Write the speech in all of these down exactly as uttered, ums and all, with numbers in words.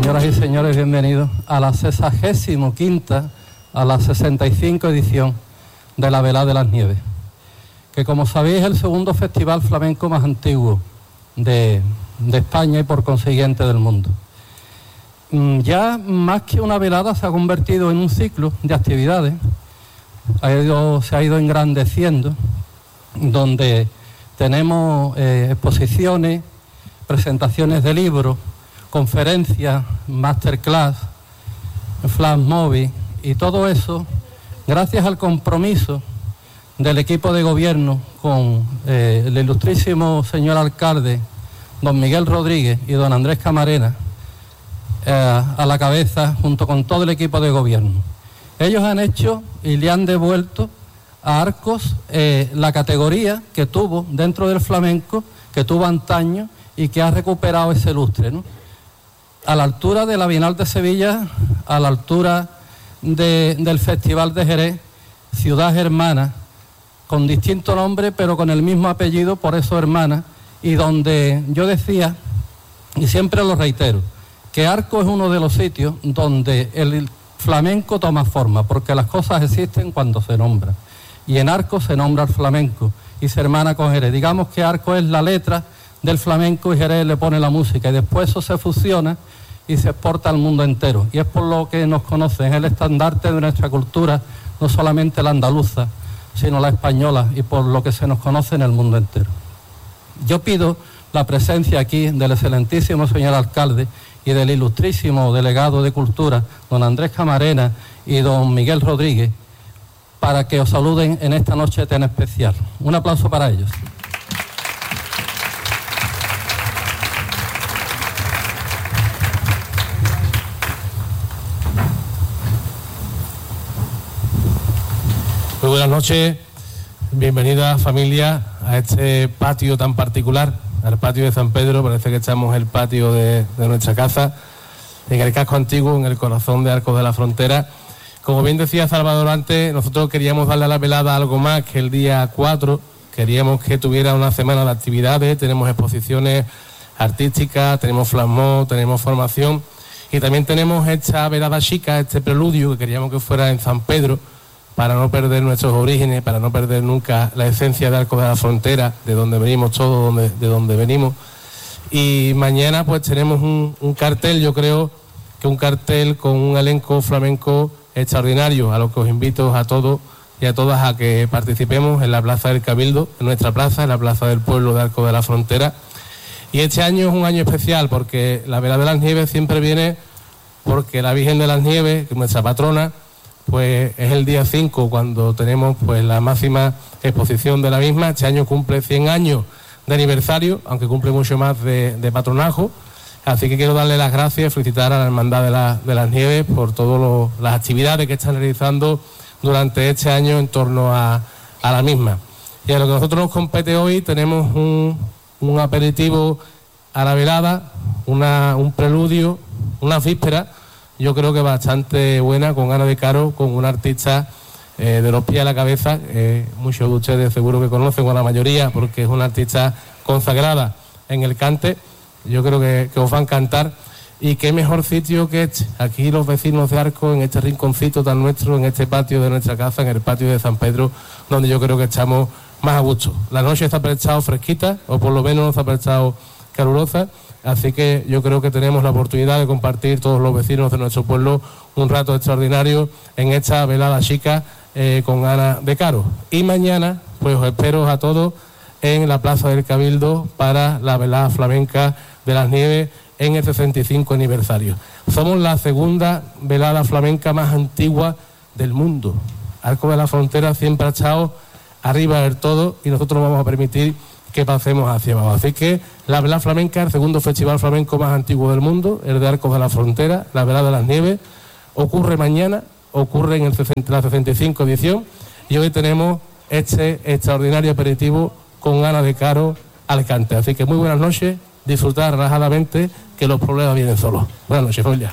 Señoras y señores, bienvenidos a la sesagésimo quinta, a la sesenta y cinco edición de la Velada de las Nieves, que como sabéis es el segundo festival flamenco más antiguo de, de España y por consiguiente del mundo. Ya más que una velada se ha convertido en un ciclo de actividades, ha ido, se ha ido engrandeciendo, donde tenemos eh, exposiciones, presentaciones de libros, conferencias, masterclass, flash movies y todo eso gracias al compromiso del equipo de gobierno con eh, el ilustrísimo señor alcalde don Miguel Rodríguez y don Andrés Camarena eh, a la cabeza junto con todo el equipo de gobierno. Ellos han hecho y le han devuelto a Arcos eh, la categoría que tuvo dentro del flamenco, que tuvo antaño y que ha recuperado ese lustre, ¿no? A la altura de la Bienal de Sevilla, a la altura de, del Festival de Jerez, ciudad hermana, con distinto nombre pero con el mismo apellido, por eso hermana, y donde yo decía, y siempre lo reitero, que Arcos es uno de los sitios donde el flamenco toma forma, porque las cosas existen cuando se nombran, y en Arcos se nombra el flamenco y se hermana con Jerez. Digamos que Arcos es la letra del flamenco y Jerez le pone la música, y después eso se fusiona y se exporta al mundo entero, y es por lo que nos conocen, es el estandarte de nuestra cultura, no solamente la andaluza, sino la española, y por lo que se nos conoce en el mundo entero. Yo pido la presencia aquí del excelentísimo señor alcalde y del ilustrísimo delegado de Cultura, don Andrés Camarena y don Miguel Rodríguez, para que os saluden en esta noche tan especial. Un aplauso para ellos. Muy buenas noches, bienvenida familia a este patio tan particular, al patio de San Pedro. Parece que estamos en el patio de, de nuestra casa, en el casco antiguo, en el corazón de Arcos de la Frontera. Como bien decía Salvador antes, nosotros queríamos darle a la velada algo más que el día cuatro, queríamos que tuviera una semana de actividades, tenemos exposiciones artísticas, tenemos flash mob, tenemos formación, y también tenemos esta velada chica, este preludio que queríamos que fuera en San Pedro, para no perder nuestros orígenes, para no perder nunca la esencia de Arcos de la Frontera, de donde venimos todos, donde, de donde venimos. Y mañana pues tenemos un, un cartel, yo creo que un cartel con un elenco flamenco extraordinario, a lo que os invito a todos y a todas a que participemos en la Plaza del Cabildo, en nuestra plaza, en la Plaza del Pueblo de Arcos de la Frontera. Y este año es un año especial porque la Velada de las Nieves siempre viene porque la Virgen de las Nieves, que es nuestra patrona, pues es el día cinco cuando tenemos pues la máxima exposición de la misma. Este año cumple cien años de aniversario, aunque cumple mucho más de, de patronajo. Así que quiero darle las gracias y felicitar a la Hermandad de, la, de las Nieves por todas las actividades que están realizando durante este año en torno a, a la misma. Y a lo que a nosotros nos compete hoy, tenemos un, un aperitivo a la velada, una, un preludio, una víspera, yo creo que bastante buena, con Ana de Caro, con una artista eh, de los pies a la cabeza, eh, muchos de ustedes seguro que conocen, o la mayoría, porque es una artista consagrada en el cante. Yo creo que, que os va a encantar, y qué mejor sitio que este, aquí los vecinos de Arcos, en este rinconcito tan nuestro, en este patio de nuestra casa, en el patio de San Pedro, donde yo creo que estamos más a gusto. La noche está prestado fresquita, o por lo menos está prestado calurosa, así que yo creo que tenemos la oportunidad de compartir todos los vecinos de nuestro pueblo un rato extraordinario en esta velada chica eh, con Ana de Caro. Y mañana pues os espero a todos en la Plaza del Cabildo para la velada flamenca de las Nieves en el sesenta y cinco aniversario. Somos la segunda velada flamenca más antigua del mundo. Arcos de la Frontera siempre ha estado arriba del todo y nosotros vamos a permitir que pasemos hacia abajo. Así que la velada flamenca, el segundo festival flamenco más antiguo del mundo, el de Arcos de la Frontera, la velada de las Nieves, ocurre mañana, ocurre en el sesenta, la sesenta y cinco edición, y hoy tenemos este extraordinario aperitivo con Ana de Caro al cante. Así que muy buenas noches, disfrutar relajadamente, que los problemas vienen solos. Buenas noches, familia.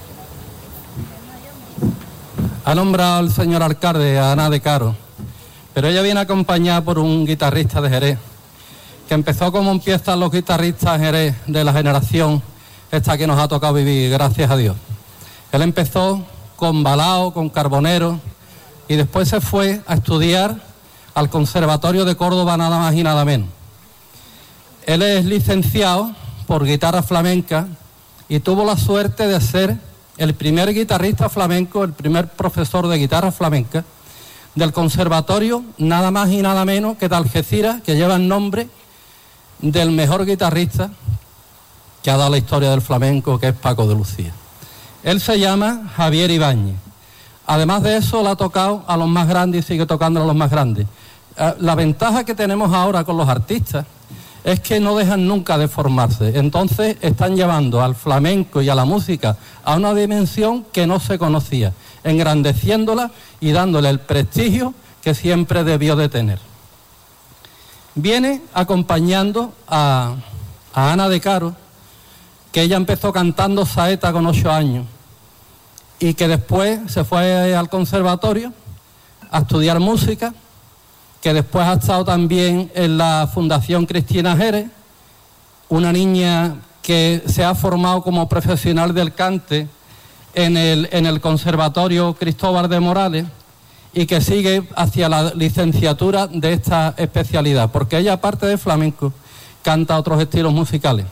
Ha nombrado el señor alcalde a Ana de Caro, pero ella viene acompañada por un guitarrista de Jerez, que empezó como empiezan los guitarristas en Jerez de la generación esta que nos ha tocado vivir, gracias a Dios. Él empezó con Balao, con Carbonero, y después se fue a estudiar al Conservatorio de Córdoba, nada más y nada menos. Él es licenciado por guitarra flamenca y tuvo la suerte de ser el primer guitarrista flamenco, el primer profesor de guitarra flamenca del Conservatorio, nada más y nada menos que de Algeciras, que lleva el nombre del mejor guitarrista que ha dado la historia del flamenco, que es Paco de Lucía. Él se llama Javier Ibáñez. Además de eso, le ha tocado a los más grandes y sigue tocando a los más grandes. La ventaja que tenemos ahora con los artistas es que no dejan nunca de formarse. Entonces están llevando al flamenco y a la música a una dimensión que no se conocía, engrandeciéndola y dándole el prestigio que siempre debió de tener. Viene acompañando a, a Ana de Caro, que ella empezó cantando saeta con ocho años y que después se fue al conservatorio a estudiar música, que después ha estado también en la Fundación Cristina Jerez, una niña que se ha formado como profesional del cante en el, en el Conservatorio Cristóbal de Morales y que sigue hacia la licenciatura de esta especialidad, porque ella, aparte de flamenco, canta otros estilos musicales.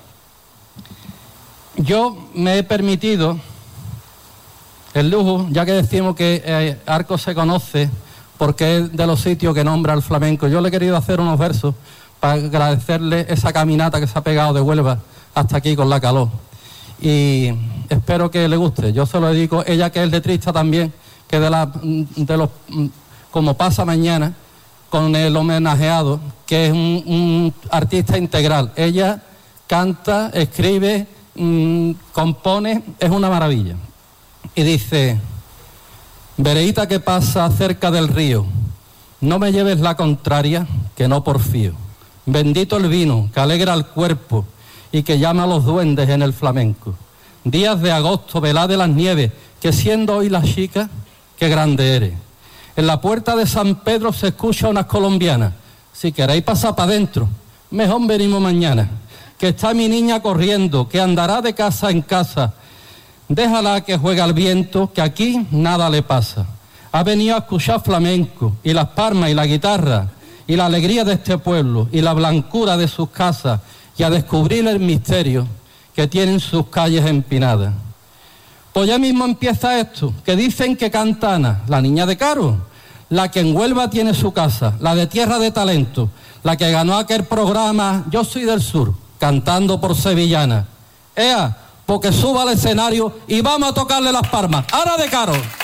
Yo me he permitido el lujo, ya que decimos que eh, Arcos se conoce porque es de los sitios que nombra el flamenco. Yo le he querido hacer unos versos para agradecerle esa caminata que se ha pegado de Huelva hasta aquí con la calor. Y espero que le guste. Yo se lo dedico, ella que es letrista también, que de, la, de los, como pasa mañana, con el homenajeado, que es un, un artista integral. Ella canta, escribe, mmm, compone, es una maravilla. Y dice: vereíta que pasa cerca del río, no me lleves la contraria, que no porfío. Bendito el vino, que alegra el cuerpo y que llama a los duendes en el flamenco. Días de agosto, velá de las nieves, que siendo hoy la chica, qué grande eres. En la puerta de San Pedro se escucha unas colombianas. Si queréis pasar para adentro, mejor venimos mañana. Que está mi niña corriendo, que andará de casa en casa. Déjala que juegue al viento, que aquí nada le pasa. Ha venido a escuchar flamenco, y las palmas y la guitarra, y la alegría de este pueblo, y la blancura de sus casas, y a descubrir el misterio que tienen sus calles empinadas. Pues ya mismo empieza esto, que dicen que canta Ana, la niña de Caro, la que en Huelva tiene su casa, la de Tierra de Talento, la que ganó aquel programa Yo Soy del Sur, cantando por sevillana. ¡Ea! Porque suba al escenario y vamos a tocarle las palmas. Ana de Caro.